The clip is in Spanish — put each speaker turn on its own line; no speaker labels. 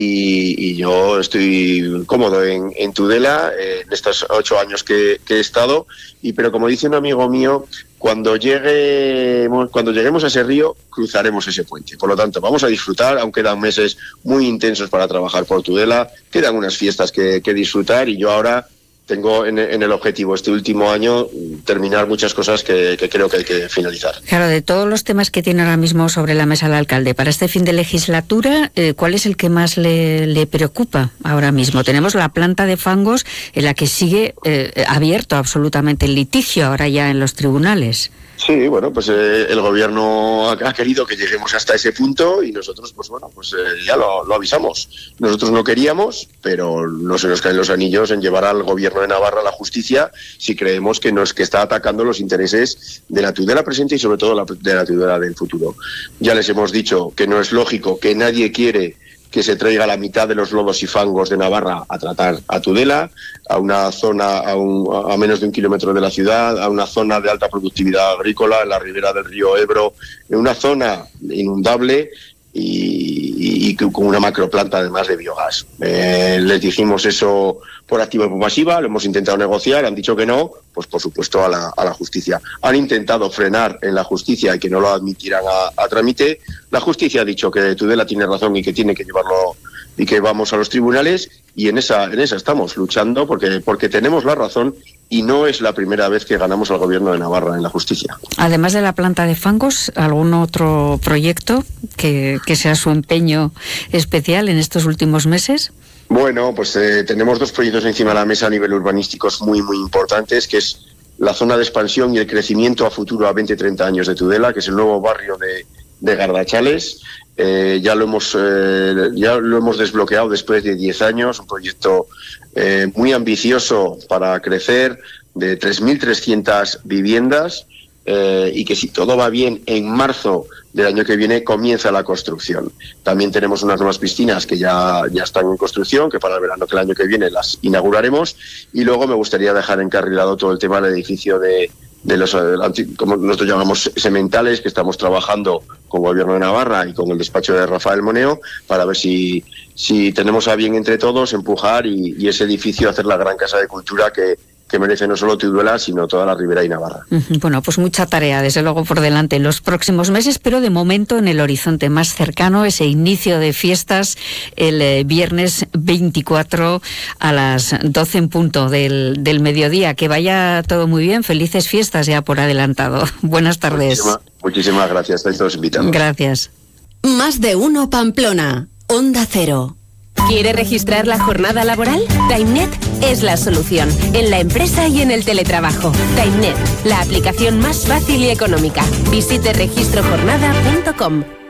y yo estoy cómodo en Tudela en estos 8 años que he estado, pero como dice un amigo mío, cuando lleguemos a ese río, cruzaremos ese puente. Por lo tanto, vamos a disfrutar, aún quedan meses muy intensos para trabajar por Tudela, quedan unas fiestas que disfrutar, y yo ahora tengo en el objetivo este último año terminar muchas cosas que creo que hay que finalizar.
Claro, de todos los temas que tiene ahora mismo sobre la mesa el alcalde para este fin de legislatura, ¿cuál es el que más le preocupa ahora mismo? Tenemos la planta de Fangos, en la que sigue abierto absolutamente el litigio ahora ya en los tribunales.
Sí, bueno, pues el gobierno ha querido que lleguemos hasta ese punto, y nosotros, ya lo avisamos. Nosotros no queríamos, pero no se nos caen los anillos en llevar al gobierno de Navarra a la justicia si creemos que está atacando los intereses de la Tudela presente y sobre todo de la Tudela del futuro. Ya les hemos dicho que no es lógico, que nadie quiere que se traiga la mitad de los lodos y fangos de Navarra a tratar a Tudela, a una zona a menos de 1 kilómetro de la ciudad, a una zona de alta productividad agrícola en la ribera del río Ebro, en una zona inundable y con una macroplanta además de biogás. Les dijimos eso por activa y por pasiva, lo hemos intentado negociar, han dicho que no, pues por supuesto a la justicia. Han intentado frenar en la justicia y que no lo admitieran a trámite. La justicia ha dicho que Tudela tiene razón y que tiene que llevarlo y que vamos a los tribunales, y en esa estamos luchando porque tenemos la razón, y no es la primera vez que ganamos al gobierno de Navarra en la justicia.
Además de la planta de Fangos, ¿algún otro proyecto que sea su empeño especial en estos últimos meses?
Bueno, pues tenemos 2 proyectos encima de la mesa a nivel urbanístico muy, muy importantes, que es la zona de expansión y el crecimiento a futuro a 20-30 años de Tudela, que es el nuevo barrio de Gardachales. Ya lo hemos desbloqueado después de 10 años, un proyecto muy ambicioso para crecer, de 3.300 viviendas, y que si todo va bien, en marzo del año que viene comienza la construcción. También tenemos unas nuevas piscinas que ya están en construcción, que para el verano del año que viene las inauguraremos, y luego me gustaría dejar encarrilado todo el tema del edificio de los, como nosotros llamamos, sementales, que estamos trabajando con el Gobierno de Navarra y con el despacho de Rafael Moneo, para ver si tenemos a bien entre todos empujar y ese edificio hacer la gran casa de cultura que merece no solo Tudela, sino toda la Ribera y Navarra.
Bueno, pues mucha tarea, desde luego, por delante en los próximos meses, pero de momento en el horizonte más cercano, ese inicio de fiestas el viernes 24 a las 12 en punto del mediodía. Que vaya todo muy bien, felices fiestas ya por adelantado. Buenas tardes.
Muchísimas gracias, estáis todos invitados.
Gracias.
Más de uno Pamplona, Onda Cero. ¿Quiere registrar la jornada laboral? TimeNet es la solución, en la empresa y en el teletrabajo. TimeNet, la aplicación más fácil y económica. Visite registrojornada.com.